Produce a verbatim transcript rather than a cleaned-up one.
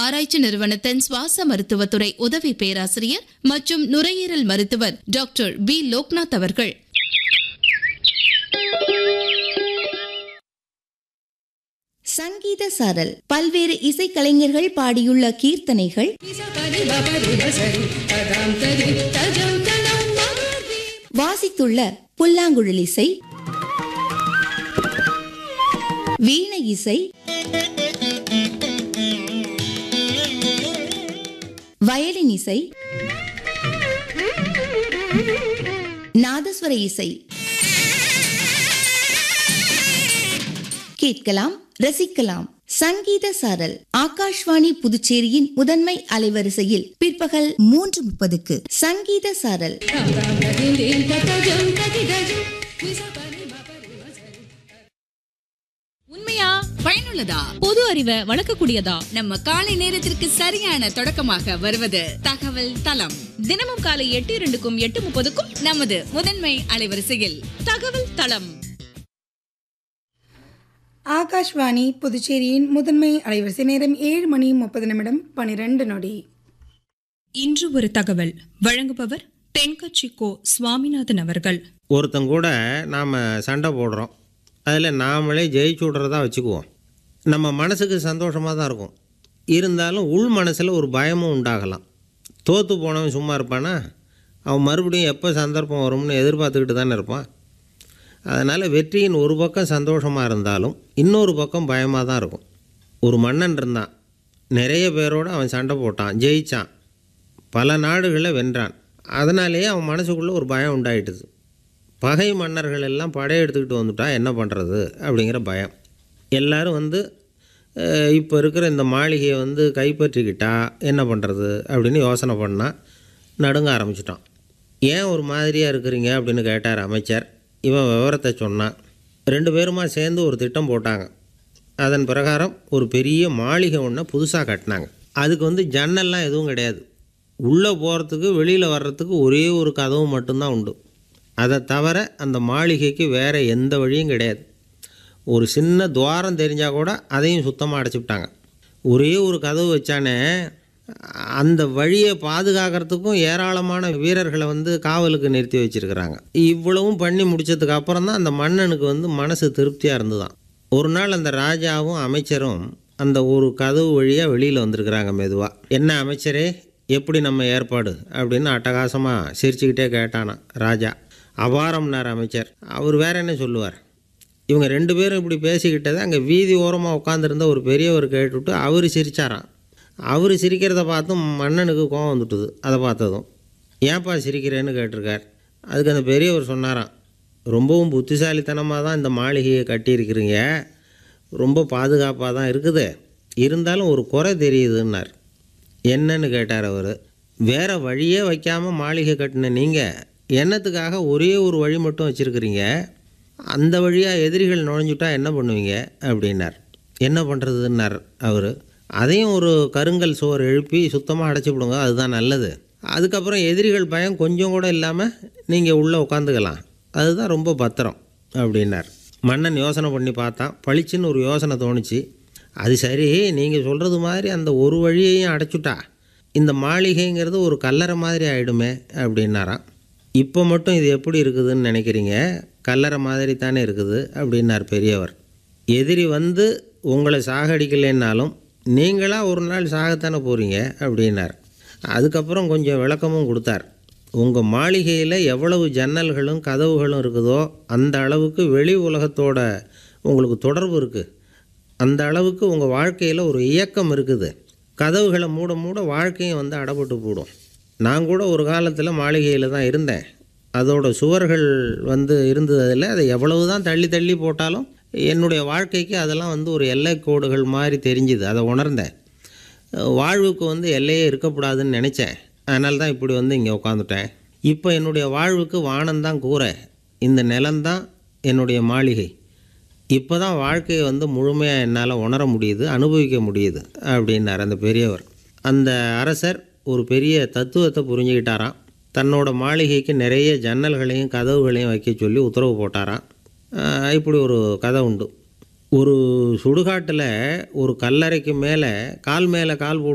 ஆராய்ச்சி நிறுவனத்தின் சுவாச மருத்துவத்துறை உதவி பேராசிரியர் மற்றும் நுரையீரல் மருத்துவர் டாக்டர் பி லோக்நாத் அவர்கள். சங்கீத சாரல் பல்வேறு இசைக்கலைஞர்கள் பாடியுள்ள கீர்த்தனைகள், வாசித்துள்ள புல்லாங்குழல் இசை, வீணை இசை, வயலின் இசை, நாதஸ்வர இசை கேட்கலாம், ரசிக்கலாம். சங்கீத சாரல் ஆகாஷ்வாணி புதுச்சேரியின் முதன்மை அலைவரிசையில் பிற்பகல் மூன்று முப்பதுக்கு சங்கீத சாரல். உண்மையா? பயனுள்ளதா? பொது அறிவை வளர்க்கக்கூடியதா? நம்ம காலை நேரத்திற்கு சரியான தொடக்கமாக வருவது தகவல் தளம். தினமும் காலை எட்டு இரண்டுக்கும் எட்டு முப்பதுக்கும் நமது முதன்மை அலைவரிசையில் தகவல் தளம். ஆகாஷ்வாணி புதுச்சேரியின் முதன்மை அலைவரிசை. நேரம் ஏழு மணி முப்பது நிமிடம் பனிரெண்டு நொடி. இன்று ஒரு தகவல் வழங்குபவர் தென்கட்சி கோ சுவாமிநாதன் அவர்கள். ஒருத்தங்கூட நாம் சண்டை போடுறோம், அதில் நாமளே ஜெயிச்சு விட்றதா வச்சுக்குவோம். நம்ம மனசுக்கு சந்தோஷமாக தான் இருக்கும், இருந்தாலும் உள் மனசில் ஒரு பயமும் உண்டாகலாம். தோற்று போனவன் சும்மா இருப்பானா? அவன் மறுபடியும் எப்போ சந்தர்ப்பம் வரும்னு எதிர்பார்த்துக்கிட்டு தானே இருப்பான். அதனால் வெற்றியின் ஒரு பக்கம் சந்தோஷமாக இருந்தாலும் இன்னொரு பக்கம் பயமாக தான் இருக்கும். ஒரு மன்னன் இருந்தான், நிறைய பேரோடு அவன் சண்டை போட்டான், ஜெயித்தான், பல நாடுகளை வென்றான். அதனாலேயே அவன் மனசுக்குள்ளே ஒரு பயம் உண்டாயிட்டுது. பகை மன்னர்கள் எல்லாம் படையெடுத்துக்கிட்டு வந்துட்டா என்ன பண்ணுறது அப்படிங்கிற பயம். எல்லோரும் வந்து இப்போ இருக்கிற இந்த மாளிகையை வந்து கைப்பற்றிக்கிட்டா என்ன பண்ணுறது அப்படின்னு யோசனை பண்ணால் நடுங்க ஆரம்பிச்சிட்டான். ஏன் ஒரு மாதிரியாக இருக்கிறீங்க அப்படின்னு கேட்டார் அமைச்சர். இவன் விவரத்தை சொன்னான். ரெண்டு பேருமா சேர்ந்து ஒரு திட்டம் போட்டாங்க. அதன் பிரகாரம் ஒரு பெரிய மாளிகை ஒன்றை புதுசாக கட்டினாங்க. அதுக்கு வந்து ஜன்னல்லாம் எதுவும் கிடையாது. உள்ளே போகிறதுக்கு வெளியில் வர்றதுக்கு ஒரே ஒரு கதவு மட்டும்தான் உண்டு. அதை தவிர அந்த மாளிகைக்கு வேறு எந்த வழியும் கிடையாது. ஒரு சின்ன துவாரம் தெரிஞ்சால் கூட அதையும் சுத்தமாக அடைச்சிவிட்டாங்க. ஒரே ஒரு கதவு வச்சானே, அந்த வழியை பாதுகாக்கிறதுக்கும் ஏராளமான வீரர்களை வந்து காவலுக்கு நிறுத்தி வச்சுருக்கிறாங்க. இவ்வளவும் பண்ணி முடித்ததுக்கு அப்புறம் தான் அந்த மன்னனுக்கு வந்து மனசு திருப்தியாக இருந்துதான். ஒரு நாள் அந்த ராஜாவும் அமைச்சரும் அந்த ஒரு கதவு வழியாக வெளியில் வந்திருக்கிறாங்க மெதுவாக. என்ன அமைச்சரே, எப்படி நம்ம ஏற்பாடு அப்படின்னு அட்டகாசமாக சிரிச்சுக்கிட்டே கேட்டானா ராஜா. அபாரம்னார் அமைச்சர். அவர் வேற என்ன சொல்லுவார்? இவங்க ரெண்டு பேரும் இப்படி பேசிக்கிட்டதை அங்கே வீதி ஓரமாக உட்காந்துருந்த ஒரு பெரியவர் கேட்டுவிட்டு அவர் சிரித்தாராம். அவர் சிரிக்கிறத பார்த்தும் மன்னனுக்கு கோவம் வந்துட்டுது. அதை பார்த்ததும் ஏன்ப்பா சிரிக்கிறேன்னு கேட்டிருக்கார். அதுக்கு அந்த பெரியவர் சொன்னாராம், ரொம்பவும் புத்திசாலித்தனமாக தான் இந்த மாளிகையை கட்டியிருக்கிறீங்க, ரொம்ப பாதுகாப்பாக தான் இருக்குது, இருந்தாலும் ஒரு குறை தெரியுதுன்னார். என்னன்னு கேட்டார் அவர். வேறு வழியே வைக்காமல் மாளிகை கட்டின நீங்கள் என்னத்துக்காக ஒரே ஒரு வழி மட்டும் வச்சுருக்கிறீங்க? அந்த வழியாக எதிரிகள் நுழைஞ்சுட்டா என்ன பண்ணுவீங்க அப்படின்னார். என்ன பண்ணுறதுன்னார் அவர். அதையும் ஒரு கருங்கல் சுவர் எழுப்பி சுத்தமாக அடைச்சி விடுங்க, அதுதான் நல்லது. அதுக்கப்புறம் எதிரிகள் பயம் கொஞ்சம் கூட இல்லாமல் நீங்கள் உள்ளே உட்காந்துக்கலாம், அதுதான் ரொம்ப பத்திரம் அப்படின்னார். மன்னன் யோசனை பண்ணி பார்த்தான். பளிச்சுன்னு ஒரு யோசனை தோணுச்சு. அது சரி, நீங்கள் சொல்கிறது மாதிரி அந்த ஒரு வழியையும் அடைச்சுட்டா இந்த மாளிகைங்கிறது ஒரு கல்லறை மாதிரி ஆகிடுமே அப்படின்னாராம். இப்போ மட்டும் இது எப்படி இருக்குதுன்னு நினைக்கிறீங்க? கல்லறை மாதிரி தானே இருக்குது அப்படின்னார் பெரியவர். எதிரி வந்து உங்களை சாகடிக்கலைன்னாலும் நீங்களாக ஒரு நாள் சாகத்தானே போகிறீங்க அப்படின்னார். அதுக்கப்புறம் கொஞ்சம் விளக்கமும் கொடுத்தார். உங்கள் மாளிகையில் எவ்வளவு ஜன்னல்களும் கதவுகளும் இருக்குதோ அந்த அளவுக்கு வெளி உலகத்தோட உங்களுக்கு தொடர்பு இருக்குது. அந்த அளவுக்கு உங்கள் வாழ்க்கையில் ஒரு இயக்கம் இருக்குது. கதவுகளை மூட மூட வாழ்க்கையும் வந்து அடப்பட்டு போடும். நான் கூட ஒரு காலத்தில் மாளிகையில் தான் இருந்தேன். அதோட சுவர்கள் வந்து இருந்ததில் அதை எவ்வளவு தான் தள்ளி தள்ளி போட்டாலும் என்னுடைய வாழ்க்கைக்கு அதெல்லாம் வந்து ஒரு எல்லை கோடுகள் மாதிரி தெரிஞ்சுது. அதை உணர்ந்தேன். வாழ்வுக்கு வந்து எல்லையே இருக்கக்கூடாதுன்னு நினச்சேன். அதனால தான் இப்படி வந்து இங்கே உட்காந்துட்டேன். இப்போ என்னுடைய வாழ்வுக்கு வானம்தான் கூரை, இந்த நிலம்தான் என்னுடைய மாளிகை. இப்போ தான் வாழ்க்கையை வந்து முழுமையாக என்னால் உணர முடியுது, அனுபவிக்க முடியுது அப்படின்னார் அந்த பெரியவர். அந்த அரசர் ஒரு பெரிய தத்துவத்தை புரிஞ்சுக்கிட்டாராம். தன்னோட மாளிகைக்கு நிறைய ஜன்னல்களையும் கதவுகளையும் வைக்க சொல்லி உத்தரவு போட்டாராம். இப்படி ஒரு கதை உண்டு. ஒரு சுடுகாட்டில் ஒரு கல்லறைக்கு மேலே கால் மேலே கால் போட்டு